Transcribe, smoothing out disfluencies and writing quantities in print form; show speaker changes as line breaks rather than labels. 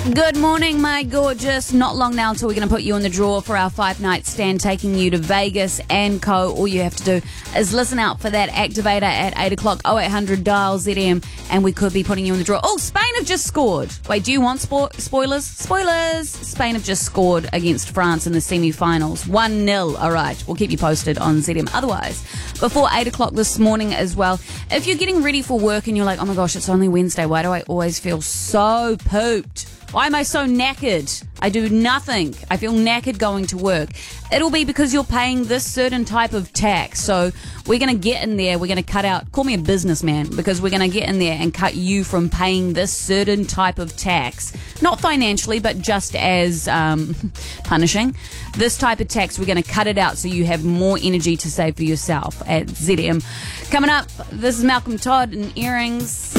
Good morning, my gorgeous. Not long now until we're going to put you in the draw for our 5-night stand taking you to Vegas and Co. All you have to do is listen out for that activator at 8 o'clock, 0800 dial ZM, and we could be putting you in the draw. Oh, Spain have just scored. Wait, do you want spoilers? Spoilers! Spain have just scored against France in the semi-finals. 1-0. All right, we'll keep you posted on ZM. Otherwise, before 8 o'clock this morning as well, if you're getting ready for work and you're like, oh my gosh, it's only Wednesday, why do I always feel so pooped? Why am I so knackered? I do nothing. I feel knackered going to work. It'll be because you're paying this certain type of tax. So we're going to get in there. We're going to cut out, call me a businessman, because we're going to get in there and cut you from paying this certain type of tax. Not financially, but just as punishing. This type of tax, we're going to cut it out so you have more energy to save for yourself at ZM. Coming up, this is Malcolm Todd and Earrings.